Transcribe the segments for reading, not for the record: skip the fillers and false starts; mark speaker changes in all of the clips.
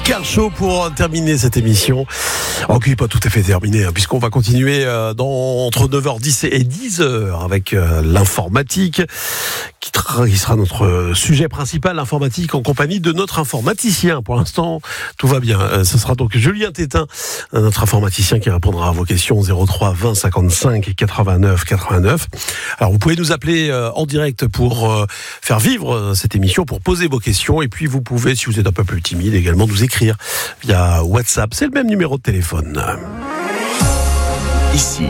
Speaker 1: Car chaud pour terminer cette émission. Qui n'est pas tout à fait terminée, puisqu'on va continuer entre 9h10 et 10h avec l'informatique, qui sera notre sujet principal, l'informatique, en compagnie de notre informaticien. Pour l'instant, tout va bien. Ce sera donc Julien Tétin, notre informaticien, qui répondra à vos questions 03 20 55 89 89. Alors, vous pouvez nous appeler en direct pour faire vivre cette émission, pour poser vos questions. Et puis, vous pouvez, si vous êtes un peu plus timide, également nous écrire via WhatsApp. C'est le même numéro de téléphone.
Speaker 2: Ici,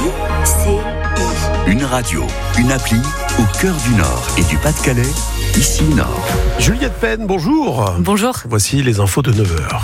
Speaker 2: une radio, une appli au cœur du Nord et du Pas-de-Calais. Ici Nord.
Speaker 1: Juliette Penn, bonjour.
Speaker 3: Bonjour.
Speaker 1: Voici les infos de 9h.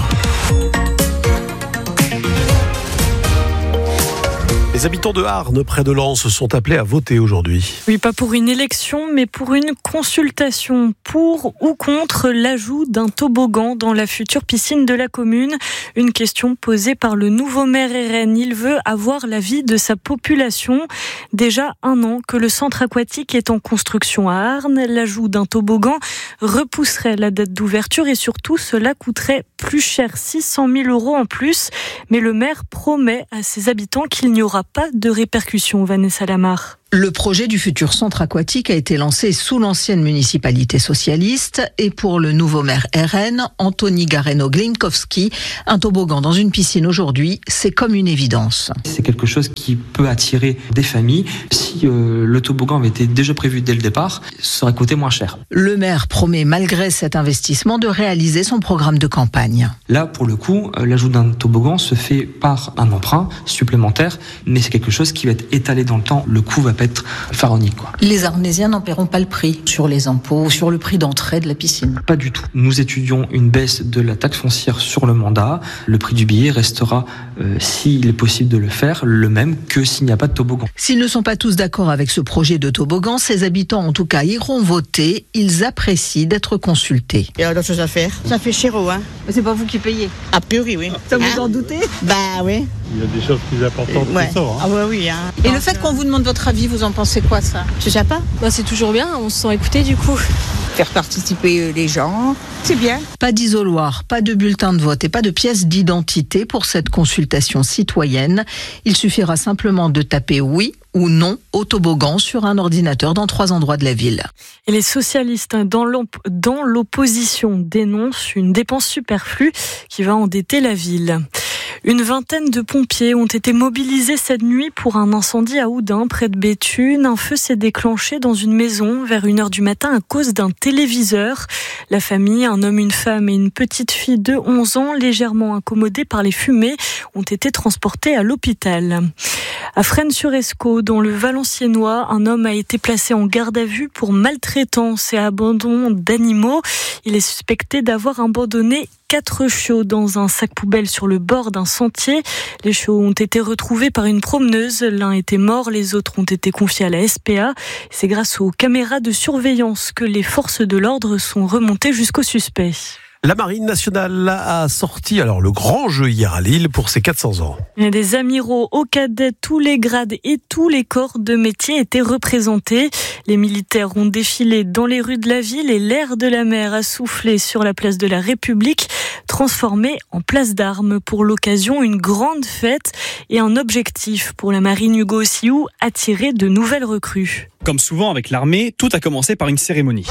Speaker 1: Les habitants de Harnes, près de Lens, sont appelés à voter aujourd'hui.
Speaker 3: Oui, pas pour une élection, mais pour une consultation pour ou contre l'ajout d'un toboggan dans la future piscine de la commune. Une question posée par le nouveau maire RN. Il veut avoir l'avis de sa population. Déjà 1 an que le centre aquatique est en construction à Harnes. L'ajout d'un toboggan repousserait la date d'ouverture et surtout, cela coûterait plus cher, 600 000 € en plus. Mais le maire promet à ses habitants qu'il n'y aura pas de répercussions, Vanessa Lamar.
Speaker 4: Le projet du futur centre aquatique a été lancé sous l'ancienne municipalité socialiste et pour le nouveau maire RN, Anthony Gareno-Glinkowski, un toboggan dans une piscine aujourd'hui, c'est comme une évidence.
Speaker 5: C'est quelque chose qui peut attirer des familles. Si le toboggan avait été déjà prévu dès le départ, ça aurait coûté moins cher.
Speaker 4: Le maire promet malgré cet investissement de réaliser son programme de campagne.
Speaker 5: Là, pour le coup, l'ajout d'un toboggan se fait par un emprunt supplémentaire, mais c'est quelque chose qui va être étalé dans le temps. Le coût va pas être pharaonique, quoi.
Speaker 6: Les Arnésiens n'en paieront pas le prix sur les impôts, sur le prix d'entrée de la piscine.
Speaker 5: Pas du tout. Nous étudions une baisse de la taxe foncière sur le mandat. Le prix du billet restera, s'il est possible de le faire, le même que s'il n'y a pas de toboggan.
Speaker 4: S'ils ne sont pas tous d'accord avec ce projet de toboggan, ces habitants en tout cas iront voter. Ils apprécient d'être consultés.
Speaker 7: Il y a d'autres choses à faire. Ça fait cher, hein.
Speaker 6: Mais c'est pas vous qui payez.
Speaker 7: A priori, oui.
Speaker 6: Ça vous en doutez ?
Speaker 7: Bah oui.
Speaker 8: Il y a des choses plus importantes que ça.
Speaker 7: Ah ouais, oui. Hein.
Speaker 6: Et le fait qu'on vous demande votre avis, vous en pensez quoi, ça ?
Speaker 7: Je sais pas.
Speaker 3: C'est toujours bien, on se sent écouté du coup.
Speaker 7: Faire participer les gens, c'est bien.
Speaker 4: Pas d'isoloir, pas de bulletin de vote et pas de pièce d'identité pour cette consultation citoyenne. Il suffira simplement de taper oui ou non au toboggan sur un ordinateur dans 3 endroits de la ville.
Speaker 3: Et les socialistes dans l'opposition dénoncent une dépense superflue qui va endetter la ville. Une vingtaine de pompiers ont été mobilisés cette nuit pour un incendie à Oudin, près de Béthune. Un feu s'est déclenché dans une maison vers 1h du matin à cause d'un téléviseur. La famille, un homme, une femme et une petite fille de 11 ans, légèrement incommodés par les fumées, ont été transportés à l'hôpital. À Fresnes-sur-Escaut, dans le Valenciennois, un homme a été placé en garde à vue pour maltraitance et abandon d'animaux. Il est suspecté d'avoir abandonné 4 chiots dans un sac poubelle sur le bord d'un sentier. Les chiots ont été retrouvés par une promeneuse. L'un était mort, les autres ont été confiés à la SPA. C'est grâce aux caméras de surveillance que les forces de l'ordre sont remontées jusqu'au suspect.
Speaker 1: La Marine nationale a sorti le grand jeu hier à Lille pour ses 400 ans.
Speaker 3: Il y a des amiraux, hauts cadets, tous les grades et tous les corps de métier étaient représentés. Les militaires ont défilé dans les rues de la ville et l'air de la mer a soufflé sur la place de la République, transformée en place d'armes. Pour l'occasion, une grande fête et un objectif pour la marine Hugo Ossiou, attirer de nouvelles recrues.
Speaker 9: Comme souvent avec l'armée, tout a commencé par une cérémonie.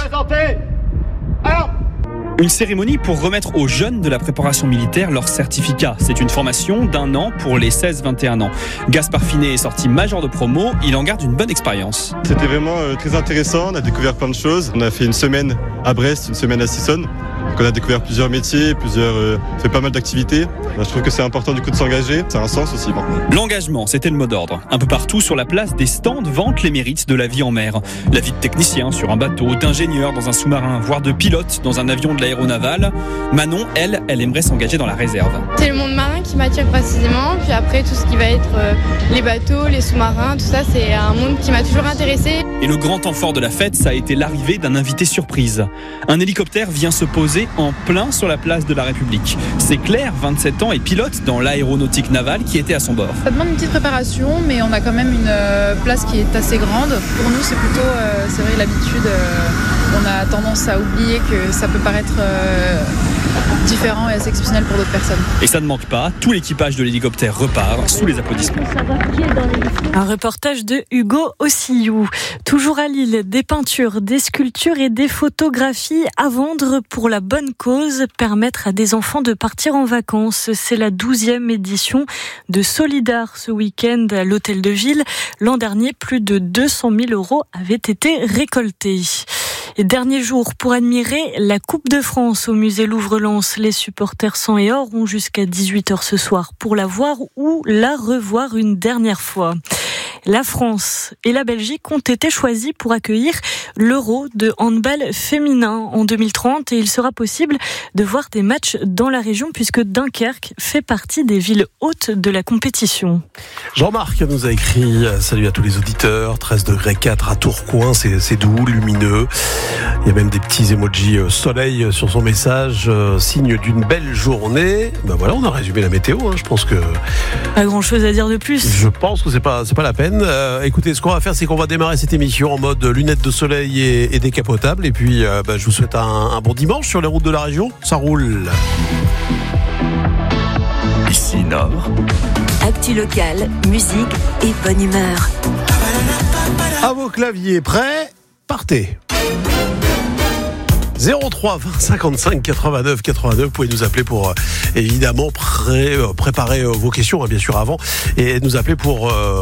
Speaker 9: Une cérémonie pour remettre aux jeunes de la préparation militaire leur certificat. C'est une formation d'1 an pour les 16-21 ans. Gaspard Finet est sorti major de promo, il en garde une bonne expérience.
Speaker 8: C'était vraiment très intéressant, on a découvert plein de choses. On a fait une semaine à Brest, une semaine à Sissonne. Donc on a découvert plusieurs métiers, fait pas mal d'activités. Je trouve que c'est important du coup de s'engager, ça a un sens aussi maintenant.
Speaker 9: L'engagement, c'était le mot d'ordre. Un peu partout sur la place, des stands vantent les mérites de la vie en mer. La vie de technicien sur un bateau, d'ingénieur dans un sous-marin, voire de pilote dans un avion de l'aéronaval. Manon, elle aimerait s'engager dans la réserve.
Speaker 10: C'est le monde marin qui m'attire précisément, puis après tout ce qui va être les bateaux, les sous-marins, tout ça, c'est un monde qui m'a toujours intéressée.
Speaker 9: Et le grand temps fort de la fête, ça a été l'arrivée d'un invité surprise. Un hélicoptère vient se poser en plein sur la place de la République. C'est Claire, 27 ans, et pilote dans l'aéronautique navale qui était à son bord.
Speaker 11: Ça demande une petite préparation, mais on a quand même une place qui est assez grande. Pour nous, c'est plutôt, c'est vrai, l'habitude. On a tendance à oublier que ça peut paraître différent et assez exceptionnel pour d'autres personnes.
Speaker 9: Et ça ne manque pas, tout l'équipage de l'hélicoptère repart sous les applaudissements.
Speaker 3: Un reportage de Hugo Ossillou. Toujours à Lille, des peintures, des sculptures et des photographies à vendre pour la bonne cause, permettre à des enfants de partir en vacances. C'est la 12e édition de Solidar ce week-end à l'Hôtel de Ville. L'an dernier, plus de 200 000 € avaient été récoltés. Et dernier jour pour admirer la Coupe de France au musée Louvre-Lens. Les supporters sang et or ont jusqu'à 18h ce soir pour la voir ou la revoir une dernière fois. La France et la Belgique ont été choisis pour accueillir l'Euro de handball féminin en 2030 et il sera possible de voir des matchs dans la région puisque Dunkerque fait partie des villes hautes de la compétition.
Speaker 1: Jean-Marc nous a écrit « Salut à tous les auditeurs, 13,4 degrés à Tourcoing, c'est doux, lumineux. » Il y a même des petits emojis soleil sur son message, signe d'une belle journée. Ben voilà, on a résumé la météo, je pense que...
Speaker 3: Pas grand-chose à dire de plus.
Speaker 1: Je pense que c'est pas la peine. Écoutez, ce qu'on va faire, c'est qu'on va démarrer cette émission en mode lunettes de soleil et décapotable. Et puis, je vous souhaite un bon dimanche sur les routes de la région. Ça roule.
Speaker 2: Ici Nord.
Speaker 12: Actu locale, musique et bonne humeur.
Speaker 1: À vos claviers, prêts, partez. 03 20 55 89 89, vous pouvez nous appeler pour évidemment préparer vos questions, bien sûr, avant, et nous appeler pour